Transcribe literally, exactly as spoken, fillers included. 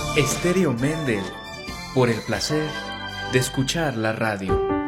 Estéreo Mendel, por el placer de escuchar la radio.